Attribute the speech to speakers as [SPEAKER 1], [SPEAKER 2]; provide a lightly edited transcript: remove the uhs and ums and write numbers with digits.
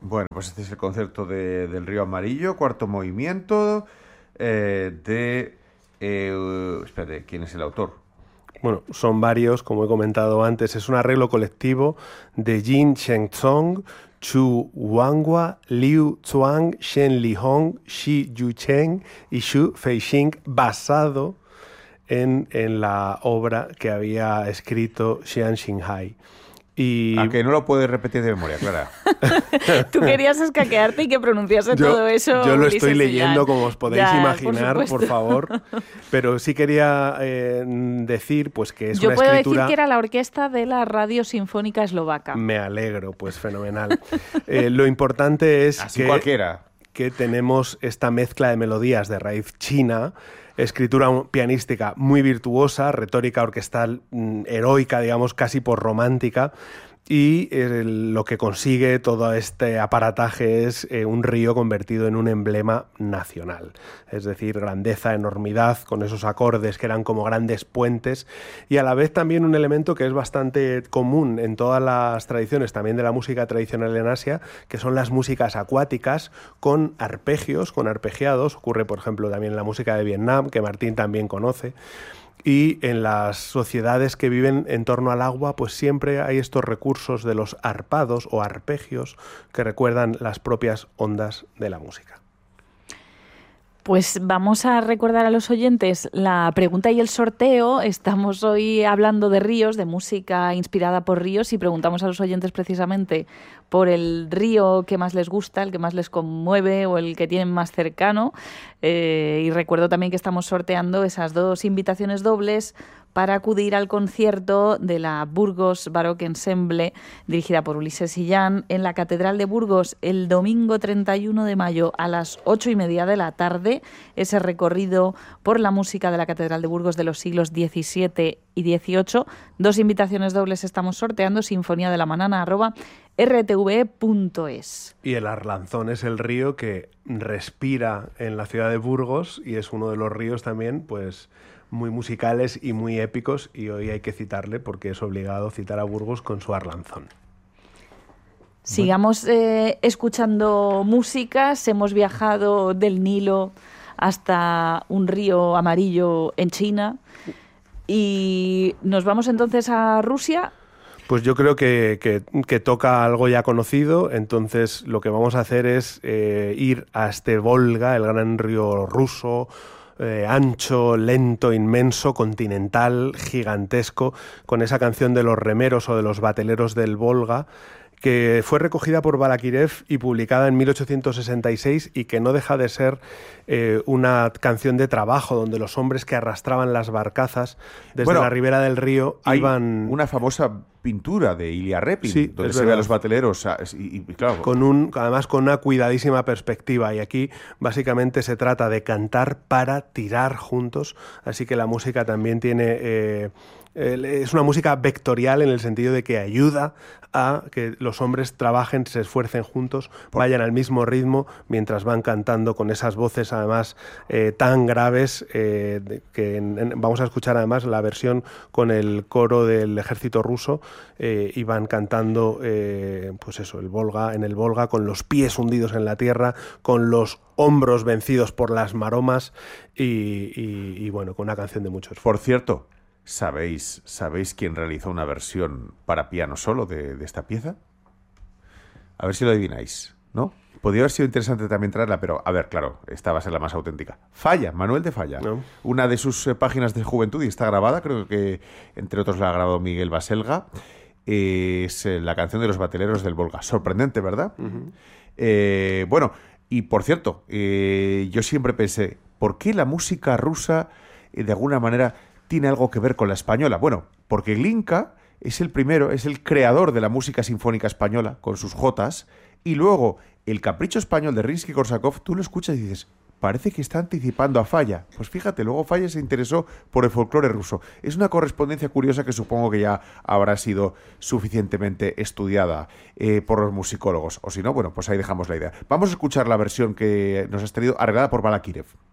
[SPEAKER 1] Bueno, pues este es el concierto del Río Amarillo, cuarto movimiento espérate, ¿quién es el autor?
[SPEAKER 2] Bueno, son varios, como he comentado antes. Es un arreglo colectivo de Jin Chengzong, Chu Wanghua, Liu Chuang, Shen Lihong, Shi Yucheng y Xu Feixing, basado en la obra que había escrito Xian Xinghai. Y...
[SPEAKER 1] ¿A que no lo puedes repetir de memoria, Clara?
[SPEAKER 3] Tú querías escaquearte y que pronunciase todo eso.
[SPEAKER 2] Yo lo estoy leyendo, como os podéis imaginar, por favor. Pero sí quería decir pues que es una escritura...
[SPEAKER 3] Yo puedo decir que era la orquesta de la Radio Sinfónica Eslovaca.
[SPEAKER 2] Me alegro, pues fenomenal. Lo importante es que tenemos esta mezcla de melodías de raíz china, escritura pianística muy virtuosa, retórica orquestal heroica, digamos, casi por romántica, y lo que consigue todo este aparataje es un río convertido en un emblema nacional. Es decir, grandeza, enormidad, con esos acordes que eran como grandes puentes, y a la vez también un elemento que es bastante común en todas las tradiciones, también de la música tradicional en Asia, que son las músicas acuáticas con arpegios, con arpegiados. Ocurre, por ejemplo, también en la música de Vietnam, que Martín también conoce. Y en las sociedades que viven en torno al agua, pues siempre hay estos recursos de los arpados o arpegios que recuerdan las propias ondas de la música.
[SPEAKER 3] Pues vamos a recordar a los oyentes la pregunta y el sorteo. Estamos hoy hablando de ríos, de música inspirada por ríos, y preguntamos a los oyentes precisamente por el río que más les gusta, el que más les conmueve o el que tienen más cercano. Y recuerdo también que estamos sorteando esas 2 invitaciones dobles para acudir al concierto de la Burgos Baroque Ensemble, dirigida por Ulises Sillán, en la Catedral de Burgos el domingo 31 de mayo a las 8:30 de la tarde. Ese recorrido por la música de la Catedral de Burgos de los siglos XVII y XVIII. 2 invitaciones dobles estamos sorteando, sinfoniadelamana@rtve.es.
[SPEAKER 2] Y el Arlanzón es el río que respira en la ciudad de Burgos y es uno de los ríos también, pues, muy musicales y muy épicos, y hoy hay que citarle porque es obligado citar a Burgos con su Arlanzón.
[SPEAKER 3] Sigamos escuchando músicas. Hemos viajado del Nilo hasta un río amarillo en China y nos vamos entonces a Rusia.
[SPEAKER 2] Pues yo creo que toca algo ya conocido, entonces lo que vamos a hacer es ir a este Volga, el gran río ruso, ancho, lento, inmenso, continental, gigantesco, con esa canción de los remeros o de los bateleros del Volga, que fue recogida por Balakirev y publicada en 1866 y que no deja de ser una canción de trabajo donde los hombres que arrastraban las barcazas desde la ribera del río iban...
[SPEAKER 1] Una famosa pintura de Ilya Repin, donde se ve a los bateleros y claro,
[SPEAKER 2] además con una cuidadísima perspectiva, y aquí básicamente se trata de cantar para tirar juntos, así que la música también tiene... es una música vectorial en el sentido de que ayuda a que los hombres trabajen, se esfuercen juntos, vayan al mismo ritmo mientras van cantando con esas voces además tan graves vamos a escuchar además la versión con el coro del ejército ruso, y van cantando pues eso, el Volga con los pies hundidos en la tierra, con los hombros vencidos por las maromas y bueno, con una canción de mucho esfuerzo.
[SPEAKER 1] Por cierto, ¿sabéis quién realizó una versión para piano solo de esta pieza? A ver si lo adivináis, ¿no? Podría haber sido interesante también traerla, pero a ver, claro, esta va a ser la más auténtica. Falla, Manuel de Falla. No. Una de sus páginas de juventud, y está grabada, creo que entre otros la ha grabado Miguel Baselga, es la canción de los bateleros del Volga. Sorprendente, ¿verdad? Uh-huh. Bueno, y por cierto, yo siempre pensé, ¿por qué la música rusa de alguna manera tiene algo que ver con la española? Bueno, porque Glinka es el primero, es el creador de la música sinfónica española, con sus jotas, y luego el Capricho Español de Rimsky-Korsakov, tú lo escuchas y dices, parece que está anticipando a Falla. Pues fíjate, luego Falla se interesó por el folclore ruso. Es una correspondencia curiosa que supongo que ya habrá sido suficientemente estudiada por los musicólogos. O si no, bueno, pues ahí dejamos la idea. Vamos a escuchar la versión que nos has traído, arreglada por Balakirev.